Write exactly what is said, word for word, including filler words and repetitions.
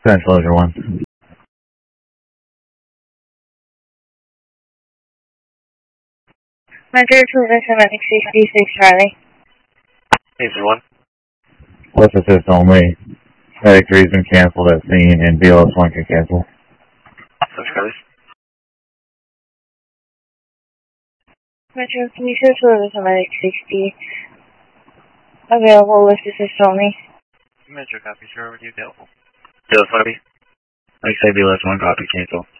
Central Leisure one. Metro two Atlantic sixty-six Charlie. Laser one. Let's assist only. Medic three's been canceled at scene and B L S one can cancel. That's Charlie. Metro, can you search for Atlantic sixty? Available with assist only. Metro copy, sir. Already available. B L S one copy. Like I said, B L S one copy, cancel.